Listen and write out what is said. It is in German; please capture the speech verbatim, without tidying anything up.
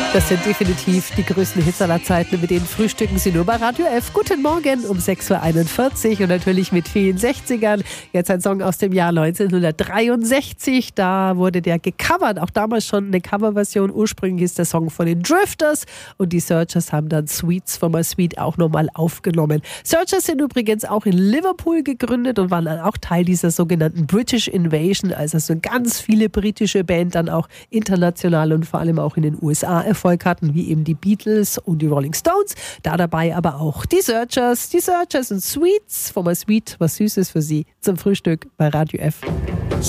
Das sind definitiv die größten Hits aller Zeiten. Mit denen frühstücken Sie nur bei Radio F. Guten Morgen um sechs Uhr einundvierzig und natürlich mit vielen sechzigern. Jetzt ein Song aus dem Jahr neunzehnhundertdreiundsechzig. Da wurde der gecovert. Auch damals schon eine Coverversion. Ursprünglich ist der Song von den Drifters und die Searchers haben dann Sweets for My Sweet auch nochmal aufgenommen. Searchers sind übrigens auch in Liverpool gegründet und waren dann auch Teil dieser sogenannten British Invasion. Also so ganz viele britische Band dann auch international und vor allem auch in den U S A Erfolg hatten, wie eben die Beatles und die Rolling Stones. Da dabei aber auch die Searchers. Die Searchers und Sweets for My Sweet, was Süßes für Sie zum Frühstück bei Radio F.